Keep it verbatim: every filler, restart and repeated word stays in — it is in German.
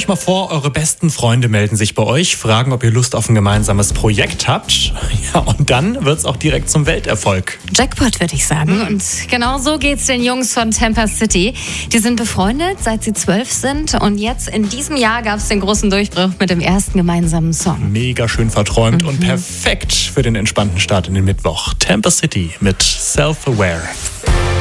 euch mal vor, eure besten Freunde melden sich bei euch, fragen, ob ihr Lust auf ein gemeinsames Projekt habt. Ja, und dann wird's auch direkt zum Welterfolg. Jackpot, würde ich sagen. Mhm. Und genau so geht's den Jungs von Tampa City. Die sind befreundet, seit sie zwölf sind. Und jetzt in diesem Jahr gab's den großen Durchbruch mit dem ersten gemeinsamen Song. Mega schön verträumt Mhm. und perfekt für den entspannten Start in den Mittwoch. Tampa City mit Self-Aware.